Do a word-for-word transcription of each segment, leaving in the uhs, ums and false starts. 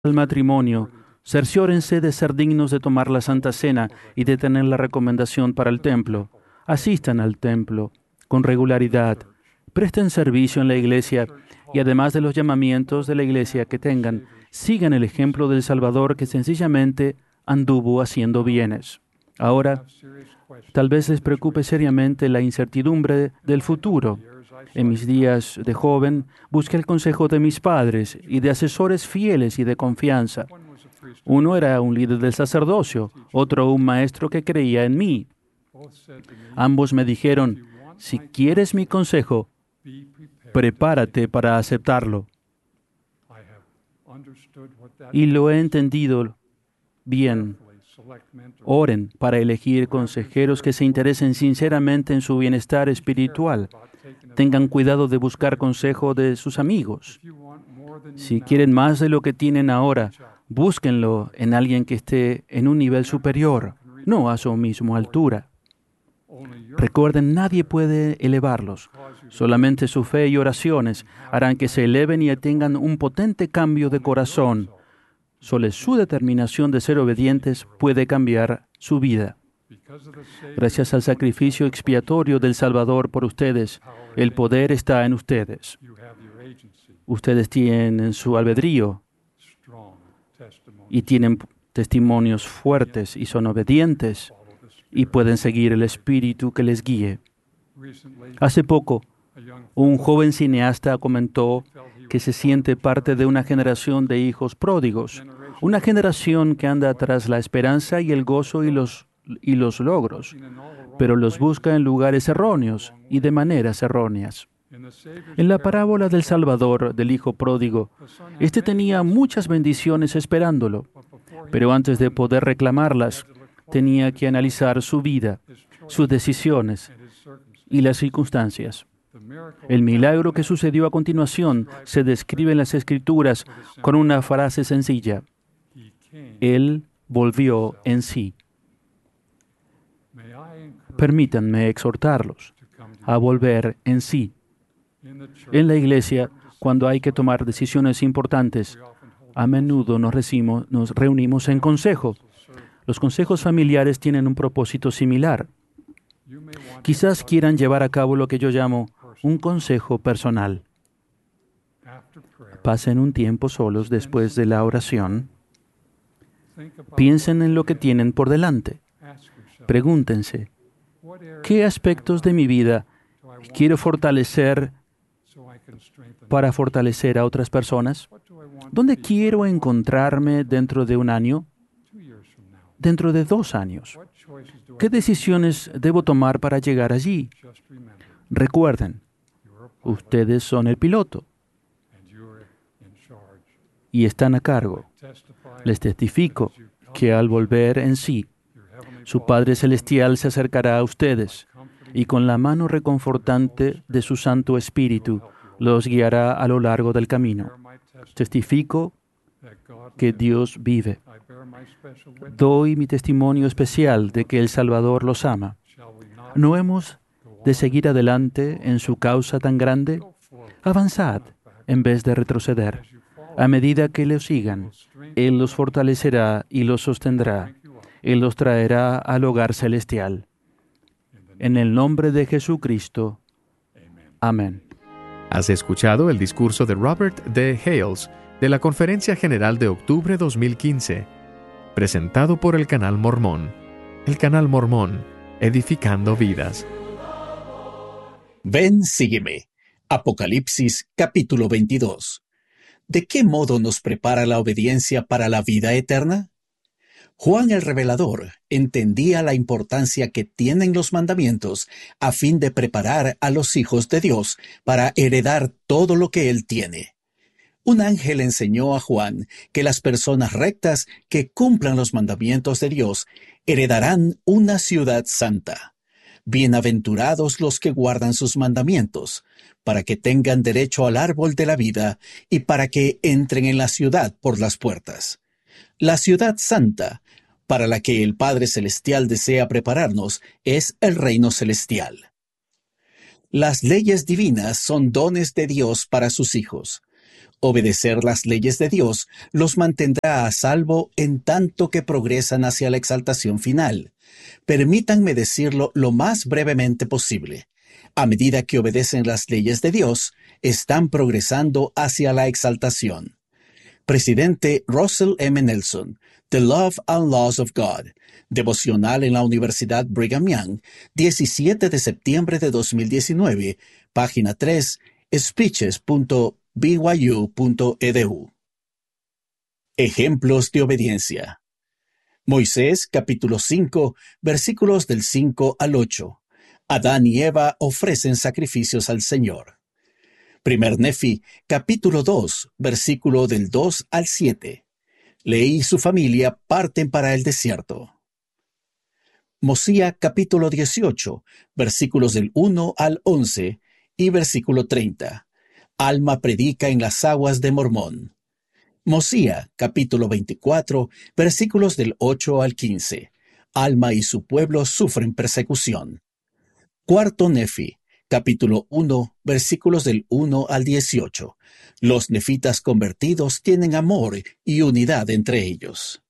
al matrimonio, cerciórense de ser dignos de tomar la Santa Cena y de tener la recomendación para el templo. Asistan al templo con regularidad, presten servicio en la iglesia y además de los llamamientos de la iglesia que tengan, sigan el ejemplo del Salvador que sencillamente anduvo haciendo bienes. Ahora, tal vez les preocupe seriamente la incertidumbre del futuro. En mis días de joven, busqué el consejo de mis padres y de asesores fieles y de confianza. Uno era un líder del sacerdocio, otro un maestro que creía en mí. Ambos me dijeron, si quieres mi consejo, prepárate para aceptarlo. Y lo he entendido bien. Oren para elegir consejeros que se interesen sinceramente en su bienestar espiritual. Tengan cuidado de buscar consejo de sus amigos. Si quieren más de lo que tienen ahora, búsquenlo en alguien que esté en un nivel superior, no a su misma altura. Recuerden, nadie puede elevarlos. Solamente su fe y oraciones harán que se eleven y tengan un potente cambio de corazón. Solo su determinación de ser obedientes puede cambiar su vida. Gracias al sacrificio expiatorio del Salvador por ustedes, el poder está en ustedes. Ustedes tienen su albedrío y tienen testimonios fuertes y son obedientes y pueden seguir el Espíritu que les guíe. Hace poco, un joven cineasta comentó que se siente parte de una generación de hijos pródigos, una generación que anda tras la esperanza y el gozo y los, y los logros, pero los busca en lugares erróneos y de maneras erróneas. En la parábola del Salvador, del hijo pródigo, este tenía muchas bendiciones esperándolo, pero antes de poder reclamarlas, tenía que analizar su vida, sus decisiones y las circunstancias. El milagro que sucedió a continuación se describe en las Escrituras con una frase sencilla. Él volvió en sí. Permítanme exhortarlos a volver en sí. En la iglesia, cuando hay que tomar decisiones importantes, a menudo nos, recimos, nos reunimos en consejo. Los consejos familiares tienen un propósito similar. Quizás quieran llevar a cabo lo que yo llamo un consejo personal. Pasen un tiempo solos después de la oración. Piensen en lo que tienen por delante. Pregúntense, ¿qué aspectos de mi vida quiero fortalecer para fortalecer a otras personas? ¿Dónde quiero encontrarme dentro de un año? ¿Dentro de dos años? ¿Qué decisiones debo tomar para llegar allí? Recuerden, ustedes son el piloto y están a cargo. Les testifico que al volver en sí, su Padre Celestial se acercará a ustedes y con la mano reconfortante de su Santo Espíritu los guiará a lo largo del camino. Testifico que Dios vive. Doy mi testimonio especial de que el Salvador los ama. ¿No hemos de seguir adelante en su causa tan grande? Avanzad en vez de retroceder. A medida que los sigan, Él los fortalecerá y los sostendrá. Él los traerá al hogar celestial. En el nombre de Jesucristo. Amén. Has escuchado el discurso de Robert D. Hales de la Conferencia General de octubre dos mil quince, presentado por el Canal Mormón. El Canal Mormón, edificando vidas. Ven, sígueme. Apocalipsis capítulo veintidós. ¿De qué modo nos prepara la obediencia para la vida eterna? Juan el Revelador entendía la importancia que tienen los mandamientos a fin de preparar a los hijos de Dios para heredar todo lo que Él tiene. Un ángel enseñó a Juan que las personas rectas que cumplan los mandamientos de Dios heredarán una ciudad santa. Bienaventurados los que guardan sus mandamientos, para que tengan derecho al árbol de la vida y para que entren en la ciudad por las puertas. La ciudad santa, para la que el Padre Celestial desea prepararnos, es el reino celestial. Las leyes divinas son dones de Dios para sus hijos. Obedecer las leyes de Dios los mantendrá a salvo en tanto que progresan hacia la exaltación final. Permítanme decirlo lo más brevemente posible. A medida que obedecen las leyes de Dios, están progresando hacia la exaltación. Presidente Russell M. Nelson, The Love and Laws of God, devocional en la Universidad Brigham Young, diecisiete de septiembre de dos mil diecinueve, página tres, speeches punto b y u punto e d u. Ejemplos de obediencia. Moisés, capítulo cinco, versículos del cinco al ocho. Adán y Eva ofrecen sacrificios al Señor. Primer Nefi, capítulo dos, versículo del dos al siete. Leí y su familia parten para el desierto. Mosía, capítulo dieciocho, versículos del uno al once y versículo treinta. Alma predica en las aguas de Mormón. Mosía, capítulo veinticuatro, versículos del ocho al quince. Alma y su pueblo sufren persecución. Cuarto Nefi, capítulo uno, versículos del uno al dieciocho. Los nefitas convertidos tienen amor y unidad entre ellos.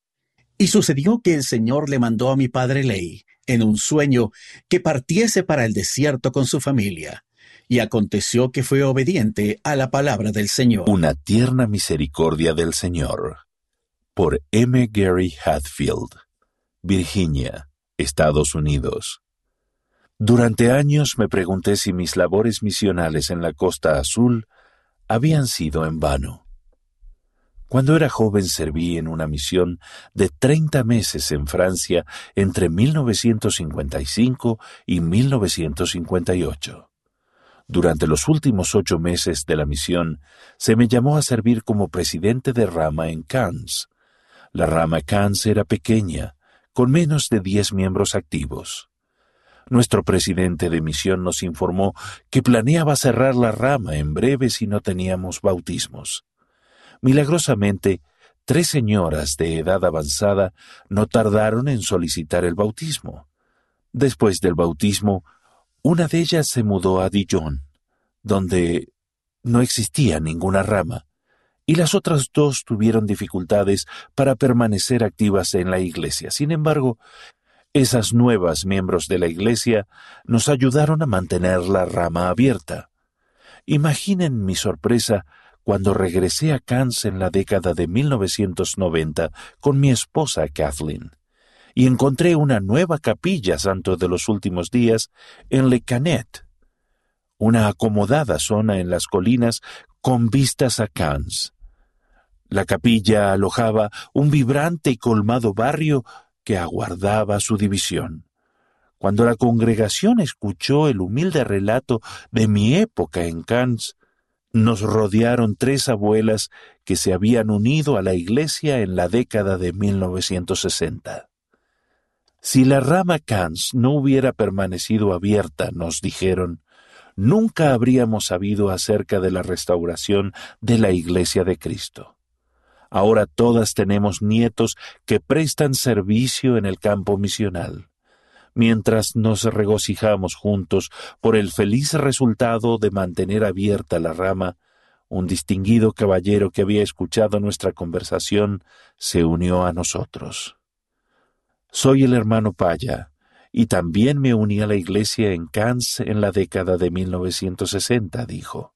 Y sucedió que el Señor le mandó a mi padre Ley, en un sueño, que partiese para el desierto con su familia. Y aconteció que fue obediente a la palabra del Señor. Una tierna misericordia del Señor. Por M. Gary Hatfield, Virginia, Estados Unidos. Durante años me pregunté si mis labores misionales en la Costa Azul habían sido en vano. Cuando era joven serví en una misión de treinta meses en Francia entre mil novecientos cincuenta y cinco y mil novecientos cincuenta y ocho. Durante los últimos ocho meses de la misión se me llamó a servir como presidente de rama en Cannes. La rama Cannes era pequeña, con menos de diez miembros activos. Nuestro presidente de misión nos informó que planeaba cerrar la rama en breve si no teníamos bautismos. Milagrosamente, tres señoras de edad avanzada no tardaron en solicitar el bautismo. Después del bautismo, una de ellas se mudó a Dijon, donde no existía ninguna rama, y las otras dos tuvieron dificultades para permanecer activas en la iglesia. Sin embargo, esas nuevas miembros de la iglesia nos ayudaron a mantener la rama abierta. Imaginen mi sorpresa cuando regresé a Cannes en la década de mil novecientos noventa con mi esposa Kathleen, y encontré una nueva capilla Santo de los Últimos Días en Le Canet, una acomodada zona en las colinas con vistas a Cannes. La capilla alojaba un vibrante y colmado barrio que aguardaba su división. Cuando la congregación escuchó el humilde relato de mi época en Cannes, nos rodearon tres abuelas que se habían unido a la iglesia en la década de mil novecientos sesenta. Si la rama Cannes no hubiera permanecido abierta, nos dijeron, nunca habríamos sabido acerca de la restauración de la Iglesia de Cristo. Ahora todas tenemos nietos que prestan servicio en el campo misional. Mientras nos regocijamos juntos por el feliz resultado de mantener abierta la rama, un distinguido caballero que había escuchado nuestra conversación se unió a nosotros. Soy el hermano Paya, y también me uní a la iglesia en Cannes en la década de mil novecientos sesenta, dijo.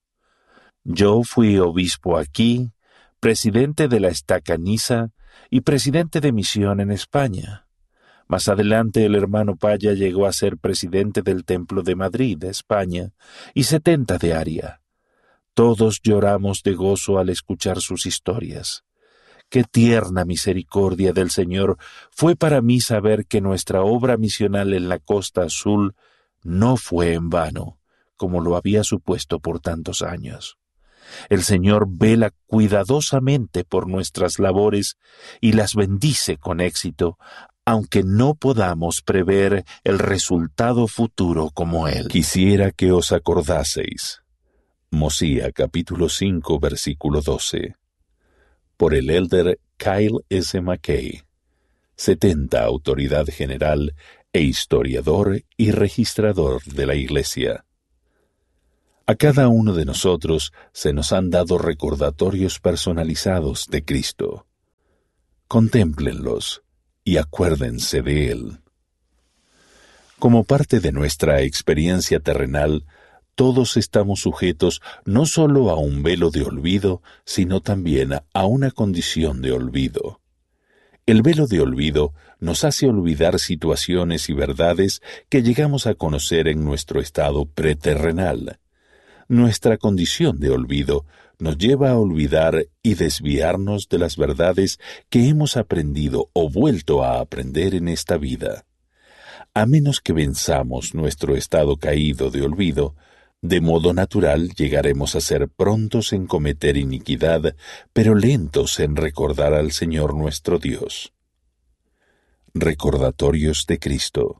Yo fui obispo aquí, presidente de la Estaca Niza y presidente de misión en España. Más adelante el hermano Paya llegó a ser presidente del Templo de Madrid, de España, y setenta de Aria. Todos lloramos de gozo al escuchar sus historias. Qué tierna misericordia del Señor fue para mí saber que nuestra obra misional en la Costa Azul no fue en vano, como lo había supuesto por tantos años. El Señor vela cuidadosamente por nuestras labores y las bendice con éxito, aunque no podamos prever el resultado futuro como Él. Quisiera que os acordaseis. Mosía capítulo cinco versículo doce. Por el elder Kyle S. McKay, setenta autoridad general e historiador y registrador de la Iglesia. A cada uno de nosotros se nos han dado recordatorios personalizados de Cristo. Contémplenlos y acuérdense de Él. Como parte de nuestra experiencia terrenal, todos estamos sujetos no solo a un velo de olvido, sino también a una condición de olvido. El velo de olvido nos hace olvidar situaciones y verdades que llegamos a conocer en nuestro estado preterrenal. Nuestra condición de olvido nos lleva a olvidar y desviarnos de las verdades que hemos aprendido o vuelto a aprender en esta vida. A menos que venzamos nuestro estado caído de olvido, de modo natural llegaremos a ser prontos en cometer iniquidad, pero lentos en recordar al Señor nuestro Dios. Recordatorios de Cristo.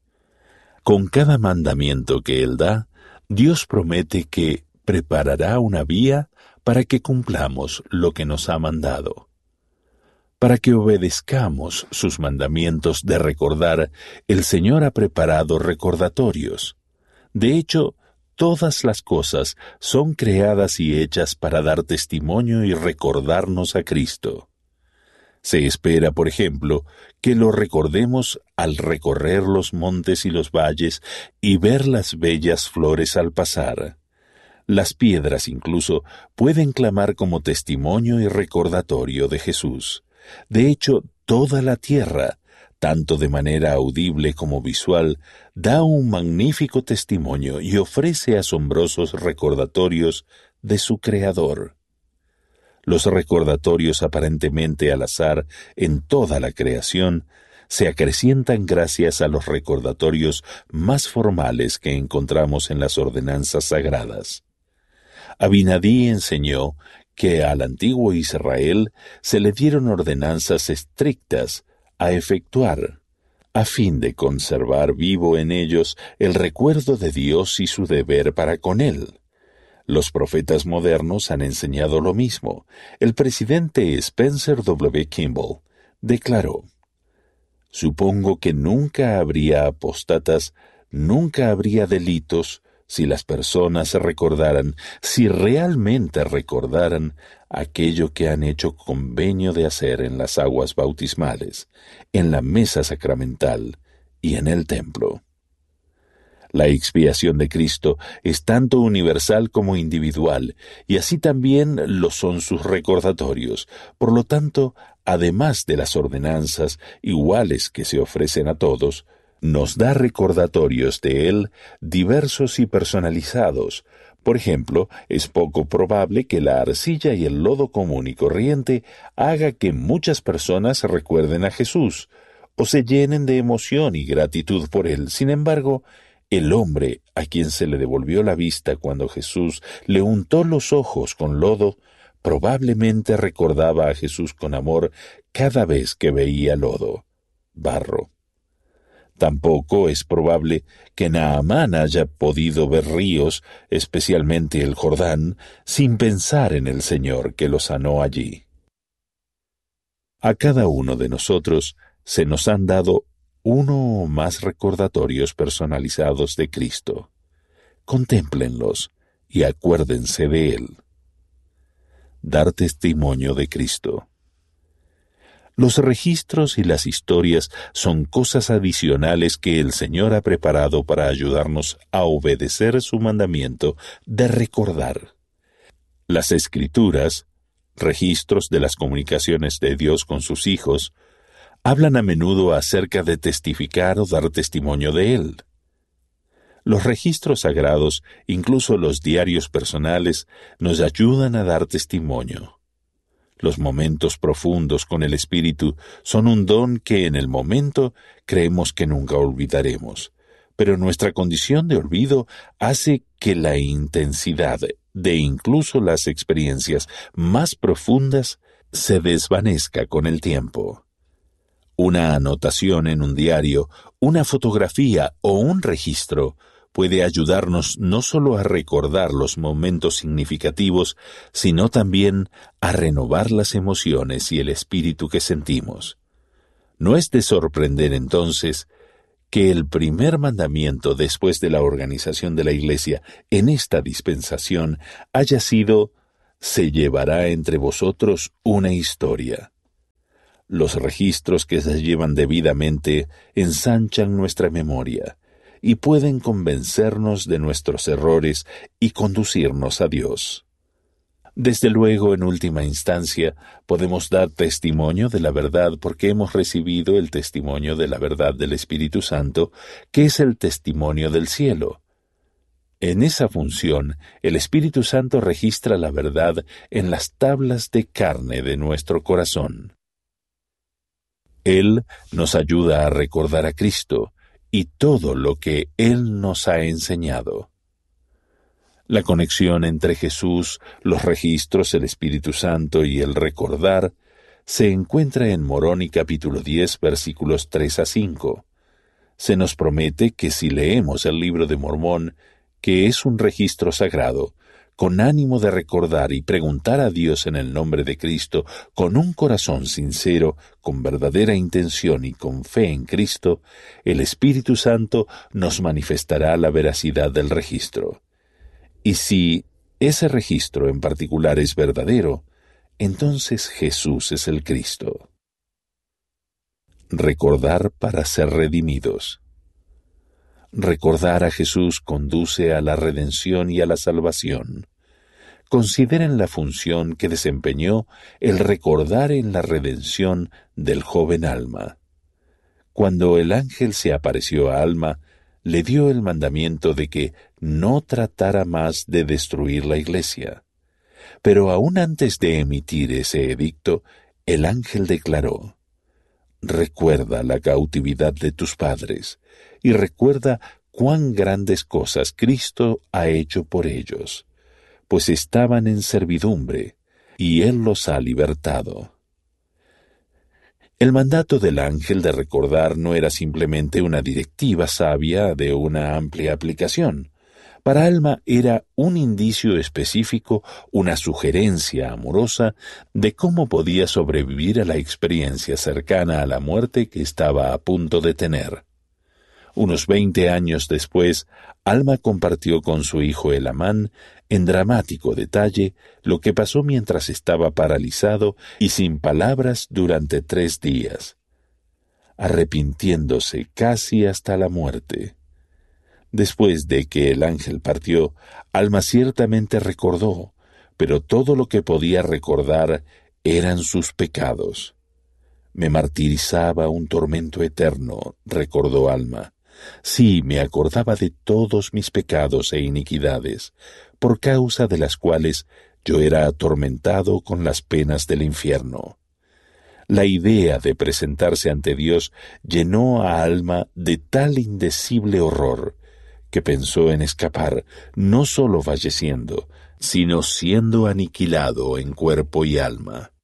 Con cada mandamiento que Él da, Dios promete que preparará una vía para que cumplamos lo que nos ha mandado. Para que obedezcamos sus mandamientos de recordar, el Señor ha preparado recordatorios. De hecho, todas las cosas son creadas y hechas para dar testimonio y recordarnos a Cristo. Se espera, por ejemplo, que lo recordemos al recorrer los montes y los valles y ver las bellas flores al pasar. Las piedras incluso pueden clamar como testimonio y recordatorio de Jesús. De hecho, toda la tierra, tanto de manera audible como visual, da un magnífico testimonio y ofrece asombrosos recordatorios de su Creador. Los recordatorios aparentemente al azar en toda la creación se acrecientan gracias a los recordatorios más formales que encontramos en las ordenanzas sagradas. Abinadí enseñó que al antiguo Israel se le dieron ordenanzas estrictas a efectuar, a fin de conservar vivo en ellos el recuerdo de Dios y su deber para con Él. Los profetas modernos han enseñado lo mismo. El presidente Spencer W. Kimball declaró: «Supongo que nunca habría apóstatas, nunca habría delitos, si las personas recordaran, si realmente recordaran aquello que han hecho convenio de hacer en las aguas bautismales, en la mesa sacramental y en el templo». La expiación de Cristo es tanto universal como individual, y así también lo son sus recordatorios. Por lo tanto, además de las ordenanzas iguales que se ofrecen a todos, nos da recordatorios de Él diversos y personalizados. Por ejemplo, es poco probable que la arcilla y el lodo común y corriente haga que muchas personas recuerden a Jesús, o se llenen de emoción y gratitud por Él. Sin embargo, el hombre a quien se le devolvió la vista cuando Jesús le untó los ojos con lodo, probablemente recordaba a Jesús con amor cada vez que veía lodo, barro. Tampoco es probable que Naamán haya podido ver ríos, especialmente el Jordán, sin pensar en el Señor que lo sanó allí. A cada uno de nosotros se nos han dado uno o más recordatorios personalizados de Cristo. Contémplenlos y acuérdense de Él. Dar testimonio de Cristo. Los registros y las historias son cosas adicionales que el Señor ha preparado para ayudarnos a obedecer su mandamiento de recordar. Las Escrituras, registros de las comunicaciones de Dios con sus hijos, hablan a menudo acerca de testificar o dar testimonio de Él. Los registros sagrados, incluso los diarios personales, nos ayudan a dar testimonio. Los momentos profundos con el Espíritu son un don que en el momento creemos que nunca olvidaremos, pero nuestra condición de olvido hace que la intensidad de incluso las experiencias más profundas se desvanezca con el tiempo. Una anotación en un diario, una fotografía o un registro puede ayudarnos no solo a recordar los momentos significativos, sino también a renovar las emociones y el espíritu que sentimos. No es de sorprender entonces que el primer mandamiento después de la organización de la Iglesia en esta dispensación haya sido: se llevará entre vosotros una historia. Los registros que se llevan debidamente ensanchan nuestra memoria y pueden convencernos de nuestros errores y conducirnos a Dios. Desde luego, en última instancia, podemos dar testimonio de la verdad porque hemos recibido el testimonio de la verdad del Espíritu Santo, que es el testimonio del cielo. En esa función, el Espíritu Santo registra la verdad en las tablas de carne de nuestro corazón. Él nos ayuda a recordar a Cristo y todo lo que Él nos ha enseñado. La conexión entre Jesús, los registros, el Espíritu Santo y el recordar se encuentra en Moroni capítulo diez, versículos tres a cinco. Se nos promete que si leemos el libro de Mormón, que es un registro sagrado, con ánimo de recordar y preguntar a Dios en el nombre de Cristo, con un corazón sincero, con verdadera intención y con fe en Cristo, el Espíritu Santo nos manifestará la veracidad del registro. Y si ese registro en particular es verdadero, entonces Jesús es el Cristo. Recordar para ser redimidos. Recordar a Jesús conduce a la redención y a la salvación. Consideren la función que desempeñó el recordar en la redención del joven Alma. Cuando el ángel se apareció a Alma, le dio el mandamiento de que no tratara más de destruir la iglesia. Pero aún antes de emitir ese edicto, el ángel declaró: recuerda la cautividad de tus padres, y recuerda cuán grandes cosas Cristo ha hecho por ellos, pues estaban en servidumbre, y Él los ha libertado. El mandato del ángel de recordar no era simplemente una directiva sabia de una amplia aplicación. Para Alma era un indicio específico, una sugerencia amorosa de cómo podía sobrevivir a la experiencia cercana a la muerte que estaba a punto de tener. Unos veinte años después, Alma compartió con su hijo Elamán, en dramático detalle, lo que pasó mientras estaba paralizado y sin palabras durante tres días, arrepintiéndose casi hasta la muerte. Después de que el ángel partió, Alma ciertamente recordó, pero todo lo que podía recordar eran sus pecados. Me martirizaba un tormento eterno, recordó Alma. Sí, me acordaba de todos mis pecados e iniquidades, por causa de las cuales yo era atormentado con las penas del infierno. La idea de presentarse ante Dios llenó a Alma de tal indecible horror que pensó en escapar, no solo falleciendo, sino siendo aniquilado en cuerpo y alma.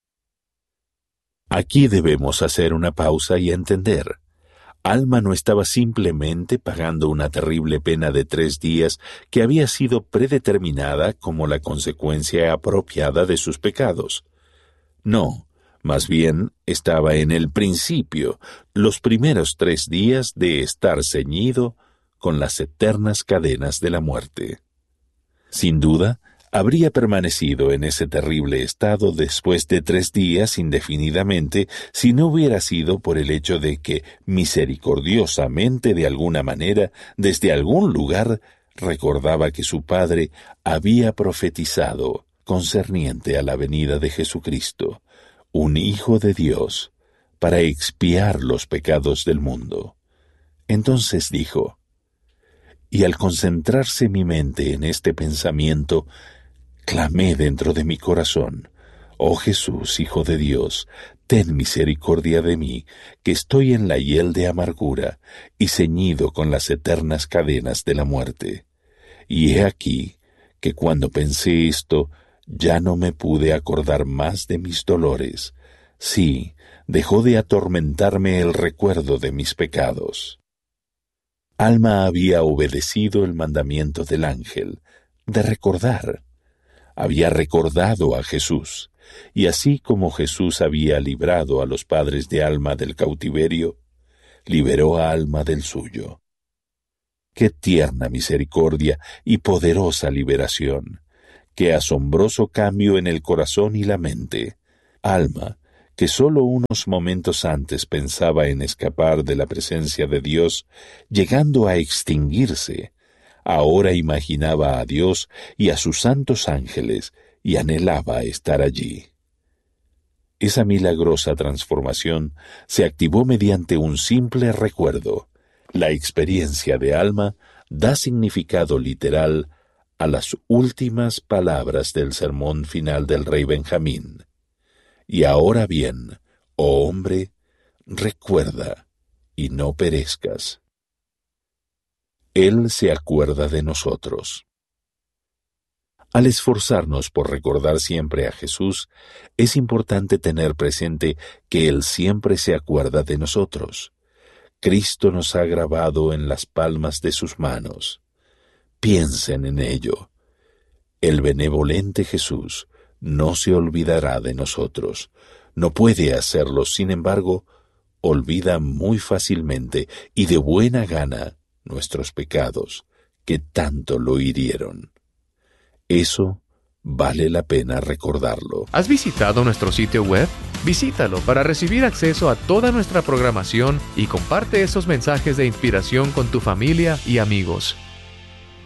Aquí debemos hacer una pausa y entender. Alma no estaba simplemente pagando una terrible pena de tres días que había sido predeterminada como la consecuencia apropiada de sus pecados. No, más bien estaba en el principio, los primeros tres días de estar ceñido con las eternas cadenas de la muerte. Sin duda, habría permanecido en ese terrible estado después de tres días indefinidamente si no hubiera sido por el hecho de que, misericordiosamente de alguna manera, desde algún lugar, recordaba que su padre había profetizado concerniente a la venida de Jesucristo, un Hijo de Dios, para expiar los pecados del mundo. Entonces dijo: y al concentrarse mi mente en este pensamiento, clamé dentro de mi corazón: «Oh Jesús, Hijo de Dios, ten misericordia de mí, que estoy en la hiel de amargura y ceñido con las eternas cadenas de la muerte». Y he aquí que cuando pensé esto, ya no me pude acordar más de mis dolores. Sí, dejó de atormentarme el recuerdo de mis pecados. Alma había obedecido el mandamiento del ángel de recordar. Había recordado a Jesús, y así como Jesús había librado a los padres de Alma del cautiverio, liberó a Alma del suyo. ¡Qué tierna misericordia y poderosa liberación! ¡Qué asombroso cambio en el corazón y la mente! Alma, que solo unos momentos antes pensaba en escapar de la presencia de Dios, llegando a extinguirse, ahora imaginaba a Dios y a sus santos ángeles y anhelaba estar allí. Esa milagrosa transformación se activó mediante un simple recuerdo. La experiencia de Alma da significado literal a las últimas palabras del sermón final del rey Benjamín. Y ahora bien, oh hombre, recuerda y no perezcas. Él se acuerda de nosotros. Al esforzarnos por recordar siempre a Jesús, es importante tener presente que Él siempre se acuerda de nosotros. Cristo nos ha grabado en las palmas de sus manos. Piensen en ello. El benevolente Jesús no se olvidará de nosotros. No puede hacerlo, sin embargo, olvida muy fácilmente y de buena gana nuestros pecados, que tanto lo hirieron. Eso vale la pena recordarlo. ¿Has visitado nuestro sitio web? Visítalo para recibir acceso a toda nuestra programación y comparte esos mensajes de inspiración con tu familia y amigos.